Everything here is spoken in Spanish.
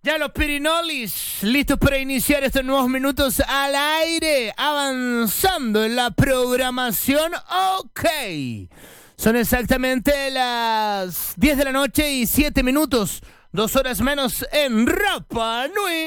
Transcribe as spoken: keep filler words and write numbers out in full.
Ya los Pirinolis, listos para iniciar estos nuevos minutos al aire, avanzando en la programación. Ok, son exactamente las diez de la noche y siete minutos, dos horas menos en Rapa Nui.